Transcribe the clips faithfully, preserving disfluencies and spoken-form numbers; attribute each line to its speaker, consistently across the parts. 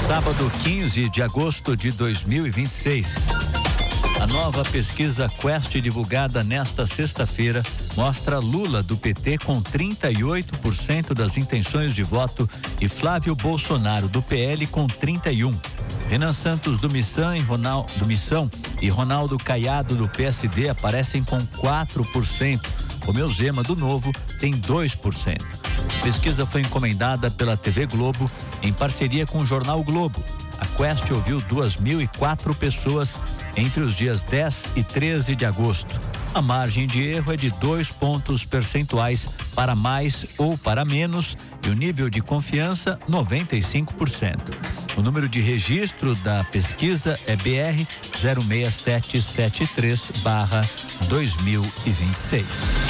Speaker 1: Sábado, quinze de agosto de dois mil e vinte e seis. A nova pesquisa Quest, divulgada nesta sexta-feira, mostra Lula do P T com trinta e oito por cento das intenções de voto e Flávio Bolsonaro do P L com trinta e um por cento. Renan Santos do Missão e Ronaldo, do Missão e Ronaldo Caiado do P S D aparecem com quatro por cento. Romeu Zema do Novo tem dois por cento. A pesquisa foi encomendada pela T V Globo em parceria com o Jornal o Globo. A Quest ouviu duas mil e quatro pessoas entre os dias dez e treze de agosto. A margem de erro é de dois pontos percentuais para mais ou para menos e o nível de confiança noventa e cinco por cento. O número de registro da pesquisa é B R zero seis sete sete três barra dois mil e vinte e seis.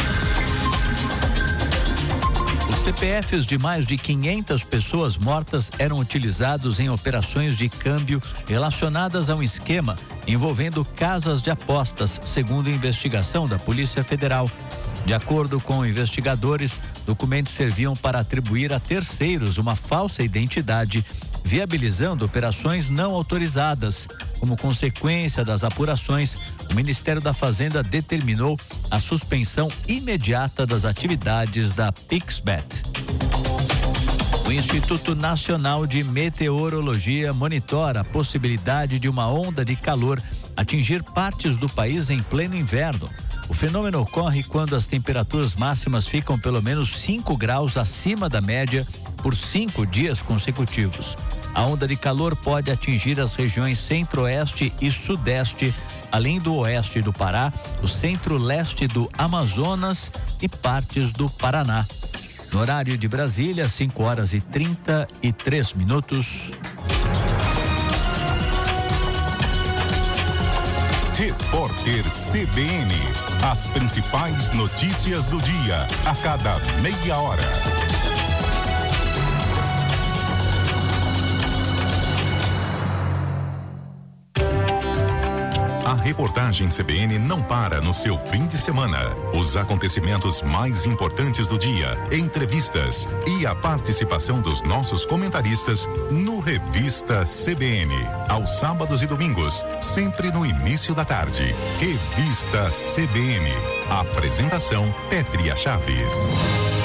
Speaker 1: Os C P Fs de mais de quinhentas pessoas mortas eram utilizados em operações de câmbio relacionadas a um esquema envolvendo casas de apostas, segundo a investigação da Polícia Federal. De acordo com investigadores, documentos serviam para atribuir a terceiros uma falsa identidade, viabilizando operações não autorizadas. Como consequência das apurações, o Ministério da Fazenda determinou a suspensão imediata das atividades da Pixbet. O Instituto Nacional de Meteorologia monitora a possibilidade de uma onda de calor atingir partes do país em pleno inverno. O fenômeno ocorre quando as temperaturas máximas ficam pelo menos cinco graus acima da média por cinco dias consecutivos. A onda de calor pode atingir as regiões centro-oeste e sudeste, além do oeste do Pará, o centro-leste do Amazonas e partes do Paraná. No horário de Brasília, cinco horas e trinta e três minutos.
Speaker 2: Repórter C B N. As principais notícias do dia, a cada meia hora. A reportagem C B N não para no seu fim de semana. Os acontecimentos mais importantes do dia, entrevistas e a participação dos nossos comentaristas no Revista C B N. Aos sábados e domingos, sempre no início da tarde. Revista C B N. Apresentação Pétria Chaves.